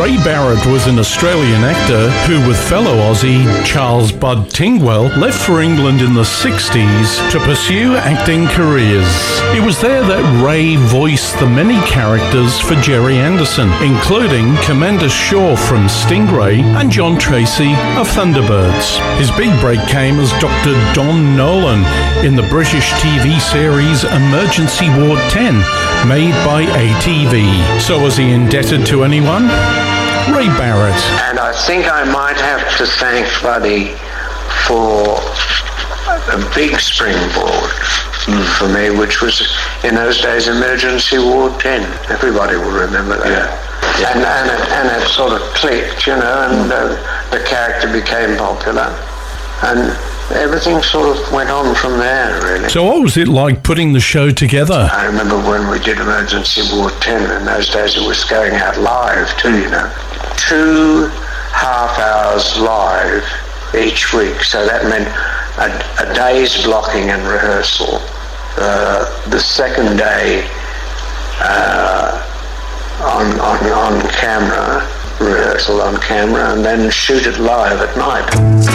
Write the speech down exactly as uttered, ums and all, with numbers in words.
Ray Barrett was an Australian actor who, with fellow Aussie Charles Bud Tingwell, left for England in the sixties to pursue acting careers. It was there that Ray voiced the many characters for Gerry Anderson, including Commander Shaw from Stingray and John Tracy of Thunderbirds. His big break came as Doctor Don Nolan in the British T V series Emergency Ward ten, made by A T V. So was he indebted to anyone? Ray Barrett. And I think I might have to thank Buddy for a big springboard mm. for me, which was in those days Emergency Ward ten. Everybody will remember that. Yeah. Yeah. And, and, it, and it sort of clicked, you know, and uh, the character became popular. And everything sort of went on from there, really. So what was it like putting the show together? I remember when we did Emergency Ward ten, in those days it was going out live too, you know. Two half hours live each week, so that meant a, a day's blocking and rehearsal. Uh, the second day uh, on, on, on camera, rehearsal on camera, and then shoot it live at night.